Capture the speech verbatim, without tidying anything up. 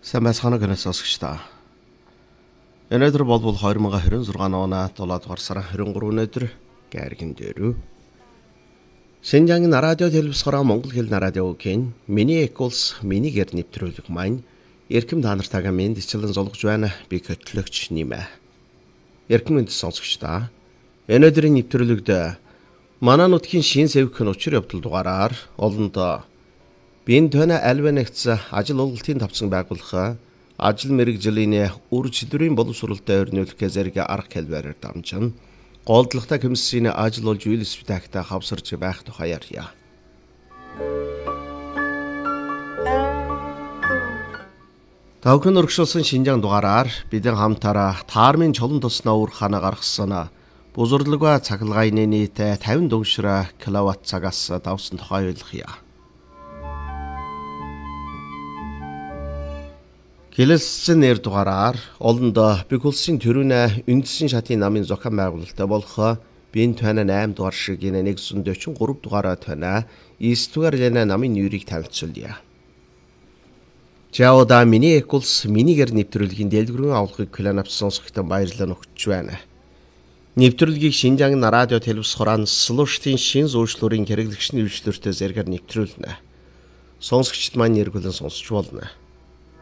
Сайн байцгаана гэнэ сонсогчдоо. Өнөөдөр болбол two thousand twenty-six оны долоод дугаар сарын twenty-three өнөөдөр гайргийн дээрүү. Шинжаангийн радио телевизээр Монгол хэлний радиогийн миний эколс минигээр нэвтрүүлэг маань эрхэм та нартайгаа мэдчлэн золгож байна. Би хөтлөгч нэмэ. Эрхэм мэнд сонсогчдоо. Өнөөдрийн нэвтрүүлэгт манай нутгийн шин сэвхэн учир явдал дугаараар олондоо бин төна альва нэгц ажил олголтын тавцан байгуулах ажил мэргэжлийн үр жидвэрийн боловсролтой өрнүүлэх зэрэг арга хэлбэрээр дамжин голдлагатай комиссийн ажил болж үйл спектакта хавсарч байх тухай ярья. Тавхан өргөшүүлсэн шинжаан дугаараар бидэн хамтаараа таармын чулан туснаа үр хана гаргасан бузурлага цахилгааны нийт fifty дөнгөшрө киловатт цагаас давсан тухай ойлгоё. Хэлэлцсэн нэр дугаараар олондоо бигулсын төрүнэ үндсэн шатын намын зохион байгуулалттай болох бин тойна eight дугаар шиг one forty-three дугаараа тойна nine дугаар лена намын нэрийг танилцуулъя. Жаода миний эколс минигээр нэвтрүүлгийн дэлгэрэн авлагыг клан авсан сонсогчдод баярлалаа өгч байна. Нэвтрүүлгийг Шинжаангийн радио телевиз хураан слуштын шин зөвшлөрийн хэрэглэгчний хвшлөртэй зэрэгээр нэвтрүүлнэ. Сонсогчд маань нэргүүлэн сонсч болно.